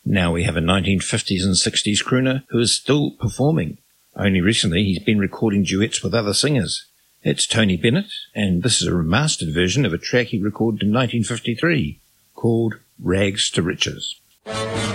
Now we have a 1950s and 60s crooner who is still performing. Only recently he's been recording duets with other singers. It's Tony Bennett, and this is a remastered version of a track he recorded in 1953 called Rags to Riches.